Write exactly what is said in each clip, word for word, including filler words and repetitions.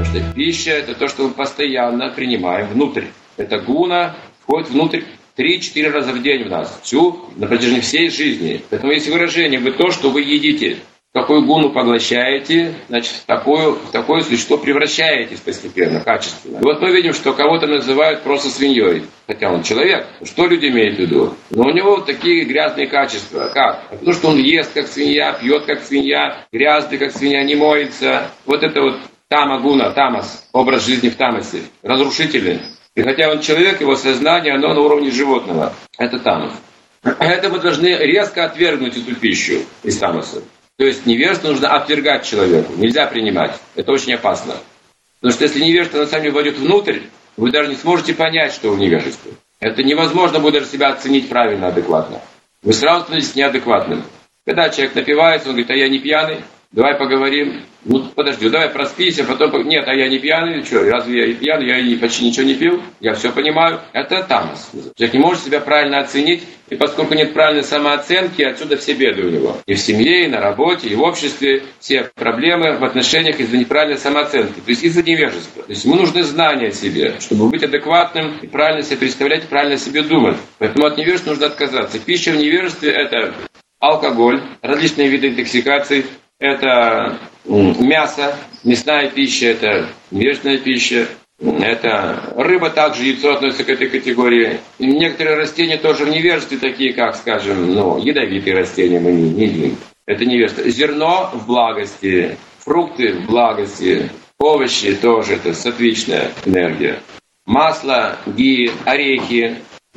что пища – это то, что мы постоянно принимаем внутрь. Это гуна входит внутрь три-четыре раза в день в нас, всю, на протяжении всей жизни. Поэтому есть выражение: вы то, что вы едите. Какую гуну поглощаете, значит, в, такую, в такое существо превращаетесь постепенно, качественно. И вот мы видим, что кого-то называют просто свиньей, хотя он человек. Что люди имеют в виду? Но у него вот такие грязные качества. Как? Потому что он ест как свинья, пьет как свинья, грязный как свинья, не моется. Вот это вот тама-гуна, тамас, образ жизни в тамасе, разрушительный. И хотя он человек, его сознание, оно на уровне животного. Это тамас. Это мы должны резко отвергнуть эту пищу из тамаса. То есть невежество нужно отвергать человеку, нельзя принимать. Это очень опасно. Потому что если невежество на самом деле войдет внутрь, вы даже не сможете понять, что вы невежество. Это невозможно будет даже себя оценить правильно, адекватно. Вы сразу становитесь неадекватным. Когда человек напивается, он говорит: а я не пьяный, давай поговорим. Ну, подожди, давай проспись, а потом... Нет, а я не пьяный, что, разве я и пьяный, я и почти ничего не пил, я все понимаю. Это тамас. Человек не может себя правильно оценить, и поскольку нет правильной самооценки, отсюда все беды у него. И в семье, и на работе, и в обществе все проблемы в отношениях из-за неправильной самооценки, то есть из-за невежества. То есть ему нужны знания о себе, чтобы быть адекватным, и правильно себе представлять, и правильно себе думать. Поэтому от невежества нужно отказаться. Пища в невежестве – это алкоголь, различные виды интоксикаций, это мясо, мясная пища, это невежественная пища, это рыба, также яйцо относится к этой категории. И некоторые растения тоже в невежестве, такие как, скажем, ну, ядовитые растения мы не едим. Это невежество. Зерно в благости, фрукты в благости, овощи тоже, это сатвичная энергия. Масло, ги, орехи.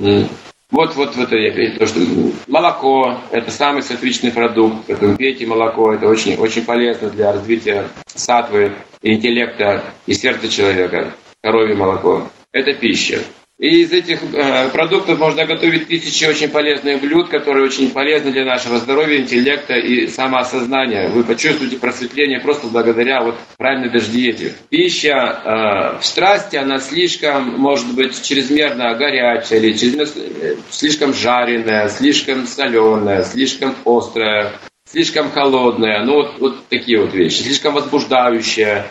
Вот, вот, вот это, то, что молоко – это самый сатвичный продукт, поэтому пейте молоко, это очень, очень полезно для развития сатвы, интеллекта и сердца человека, коровье молоко. Это пища. И из этих э, продуктов можно готовить тысячи очень полезных блюд, которые очень полезны для нашего здоровья, интеллекта и самоосознания. Вы почувствуете просветление просто благодаря вот правильной даже диете. Пища э, в страсти, она слишком, может быть, чрезмерно горячая, или чрезмерно, слишком жареная, слишком соленая, слишком острая, слишком холодная. Ну вот, вот такие вот вещи. Слишком возбуждающая.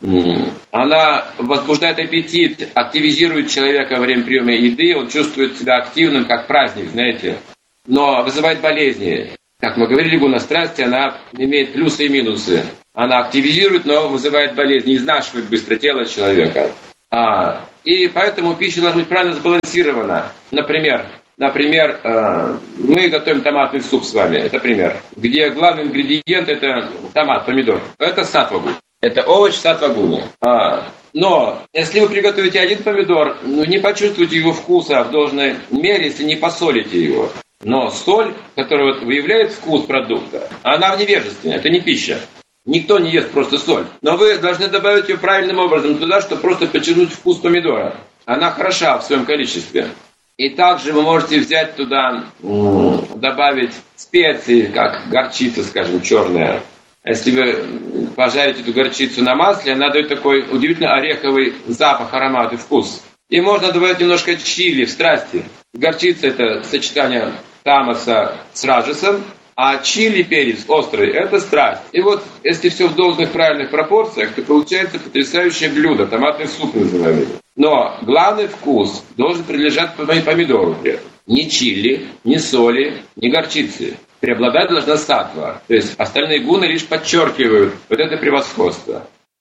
Она возбуждает аппетит, активизирует человека во время приема еды, он чувствует себя активным, как праздник, знаете, но вызывает болезни. Как мы говорили, гуна страсти, она имеет плюсы и минусы. Она активизирует, но вызывает болезни, изнашивает быстро тело человека. А, и поэтому пища должна быть правильно сбалансирована. Например, например, э, мы готовим томатный суп с вами, это пример, где главный ингредиент это томат, помидор. Это сатва-гуна. Это овощ сатва-гуна. А, но если вы приготовите один помидор, ну, не почувствуете его вкуса в должной мере, если не посолите его. Но соль, которая вот выявляет вкус продукта, она в невежестве, это не пища. Никто не ест просто соль. Но вы должны добавить ее правильным образом туда, чтобы просто подчеркнуть вкус помидора. Она хороша в своем количестве. И также вы можете взять туда, добавить специи, как горчица, скажем, черная. Если вы пожарите эту горчицу на масле, она дает такой удивительно ореховый запах, аромат и вкус. И можно добавить немножко чили в страсти. Горчица – это сочетание тамаса с раджасом, а чили, перец острый – это страсть. И вот, если все в должных правильных пропорциях, то получается потрясающее блюдо, томатный суп называемый. Но главный вкус должен принадлежать помидору при этом. Ни чили, ни соли, ни горчицы. Преобладать должна сатва. То есть остальные гуны лишь подчеркивают вот это превосходство.